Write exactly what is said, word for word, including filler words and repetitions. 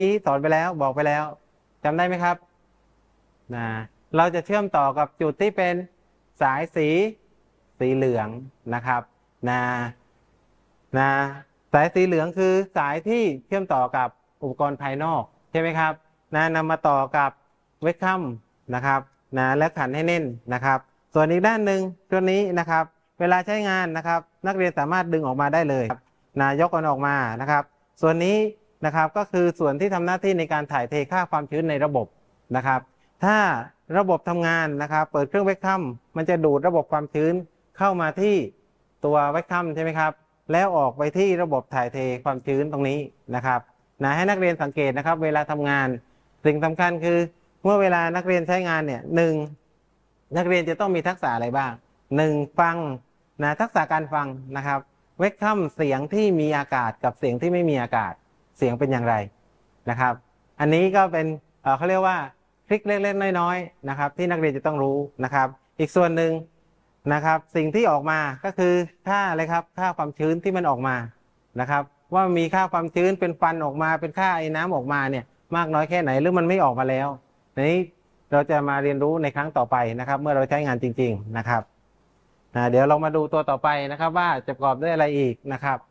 ที่สอนไปแล้วบอกไปแล้วจำได้ไหมครับนะเราจะเชื่อมต่อกับจุดที่เป็นสายสีสีเหลืองนะครับนะนะสายสีเหลืองคือสายที่เชื่อมต่อกับอุปกรณ์ภายนอกใช่ไหมครับนะนำมาต่อกับเวกคัมนะครับนะและขันให้แน่นนะครับส่วนอีกด้านหนึ่งตัวนี้นะครับเวลาใช้งานนะครับนักเรียนสามารถดึงออกมาได้เลยนะยกมันออกมานะครับส่วนนี้นะครับก็คือส่วนที่ทำหน้าที่ในการถ่ายเทค่าความชื้นในระบบนะครับถ้าระบบทำงานนะครับเปิดเครื่องเวกคัมมันจะดูดระบบความชื้นเข้ามาที่ตัวเวกคัมใช่ไหมครับแล้วออกไปที่ระบบถ่ายเทความชื้นตรงนี้นะครับนะให้นักเรียนสังเกตนะครับเวลาทำงานสิ่งสำคัญคือเมื่อเวลานักเรียนใช้งานเนี่ยหนึ่งนักเรียนจะต้องมีทักษะอะไรบ้างหนึ่งฟังนะทักษะการฟังนะครับเวกคัมเสียงที่มีอากาศกับเสียงที่ไม่มีอากาศเสียงเป็นอย่างไรนะครับอันนี้ก็เป็นเอ่อเขาเรียกว่าทริคเล็กๆน้อยๆนะครับที่นักเรียนจะต้องรู้นะครับอีกส่วนหนึ่งนะครับสิ่งที่ออกมาก็คือค่าอะไรครับค่าความชื้นที่มันออกมานะครับว่ามีค่าความชื้นเป็นฟันออกมาเป็นค่าไอ้น้ำออกมาเนี่ยมากน้อยแค่ไหนหรือมันไม่ออกมาแล้วนี้เราจะมาเรียนรู้ในครั้งต่อไปนะครับเมื่อเราใช้งานจริงๆนะครับเดี๋ยวเรามาดูตัวต่อไปนะครับว่าจะประกอบด้วยอะไรอีกนะครับ